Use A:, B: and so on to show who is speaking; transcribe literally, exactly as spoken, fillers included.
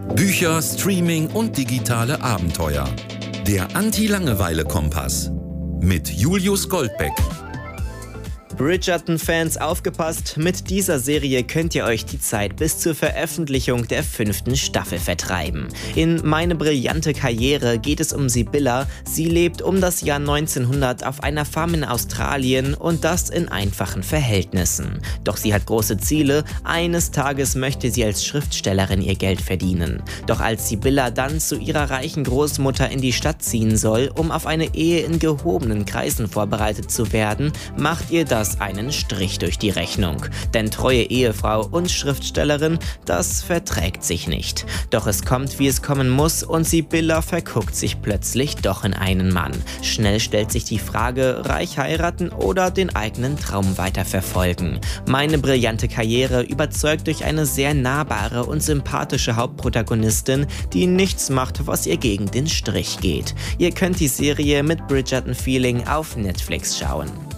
A: Bücher, Streaming und digitale Abenteuer. Der Anti-Langeweile-Kompass mit Julius Goldbeck.
B: Bridgerton-Fans, aufgepasst! Mit dieser Serie könnt ihr euch die Zeit bis zur Veröffentlichung der fünften Staffel vertreiben. In Meine brillante Karriere geht es um Sibylla. Sie lebt um das Jahr neunzehnhundert auf einer Farm in Australien und das in einfachen Verhältnissen. Doch sie hat große Ziele. Eines Tages möchte sie als Schriftstellerin ihr Geld verdienen. Doch als Sibylla dann zu ihrer reichen Großmutter in die Stadt ziehen soll, um auf eine Ehe in gehobenen Kreisen vorbereitet zu werden, macht ihr das einen Strich durch die Rechnung. Denn treue Ehefrau und Schriftstellerin, das verträgt sich nicht. Doch es kommt, wie es kommen muss, und Sibylla verguckt sich plötzlich doch in einen Mann. Schnell stellt sich die Frage, reich heiraten oder den eigenen Traum weiterverfolgen. Meine brillante Karriere überzeugt durch eine sehr nahbare und sympathische Hauptprotagonistin, die nichts macht, was ihr gegen den Strich geht. Ihr könnt die Serie mit Bridgerton-Feeling auf Netflix schauen.